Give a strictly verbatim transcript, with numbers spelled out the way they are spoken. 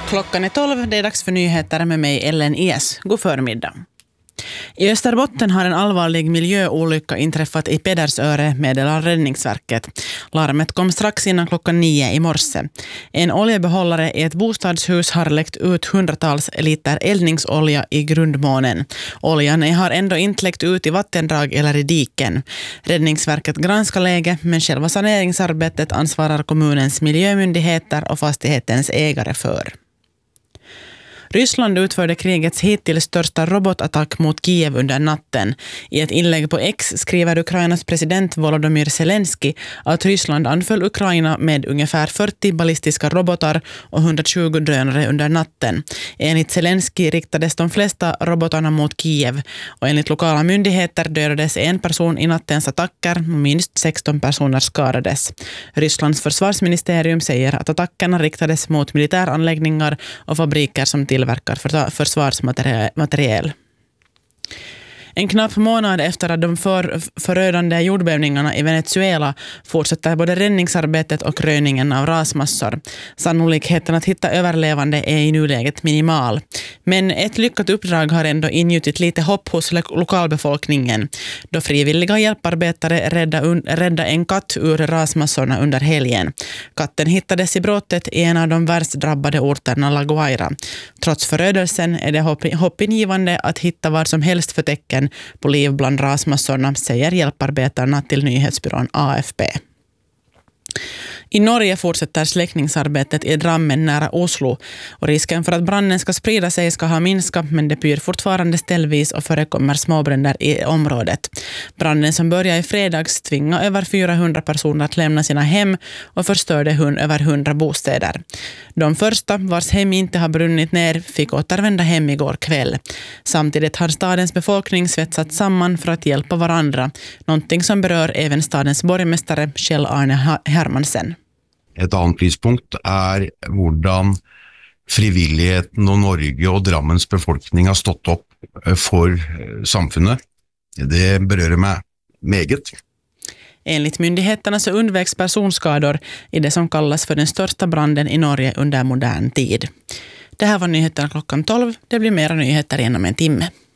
Klockan är tolv, det är dags för nyheter med mig Ellen Ies. God förmiddag. I Österbotten har en allvarlig miljöolycka inträffat i Pedersöre, meddelar Räddningsverket. Larmet kom strax innan klockan nio i morse. En oljebehållare i ett bostadshus har läckt ut hundratals liter eldningsolja i grundmånen. Oljan har ändå inte läckt ut i vattendrag eller i diken. Räddningsverket granskar läget, men själva saneringsarbetet ansvarar kommunens miljömyndigheter och fastighetens ägare för. Ryssland utförde krigets hittills största robotattack mot Kiev under natten. I ett inlägg på X skriver Ukrainas president Volodymyr Zelensky att Ryssland anföll Ukraina med ungefär fyrtio ballistiska robotar och hundratjugo drönare under natten. Enligt Zelensky riktades de flesta robotarna mot Kiev och enligt lokala myndigheter dödades en person i nattens attacker och minst sexton personer skadades. Rysslands försvarsministerium säger att attackerna riktades mot militäranläggningar och fabriker som tillverkar för försvarsmateriel. En knapp månad efter att de för, förödande jordbävningarna i Venezuela fortsätter både räddningsarbetet och röjningen av rasmassor. Sannolikheten att hitta överlevande är i nuläget minimal. Men ett lyckat uppdrag har ändå ingjutit lite hopp hos lokalbefolkningen. Då frivilliga hjälparbetare rädda, un, rädda en katt ur rasmassorna under helgen. Katten hittades i brottet i en av de värst drabbade orterna La Guaira. Trots förödelsen är det hopp, hoppingivande att hitta vad som helst för tecken på liv bland rasmassorna, säger hjälparbetarna till nyhetsbyrån A F P. I Norge fortsätter släckningsarbetet i Drammen nära Oslo och risken för att branden ska sprida sig ska ha minskat, men det pyr fortfarande ställvis och förekommer småbränder i området. Branden som började i fredags tvingade över fyrahundra personer att lämna sina hem och förstörde hun över hundra bostäder. De första, vars hem inte har brunnit ner, fick återvända hem igår kväll. Samtidigt har stadens befolkning svetsat samman för att hjälpa varandra, någonting som berör även stadens borgmästare Kjell Arne Hermansen. Et annet lyspunkt er hvordan frivilligheten og Norge og Drammens befolkning har stått opp for samfunnet. Det berører meg meget. Enligt myndigheterna så undvägs personskador i det som kallas för den största branden i Norge under modern tid. Det här var nyheterna klockan tolv. Det blir mera nyheter inom en timme.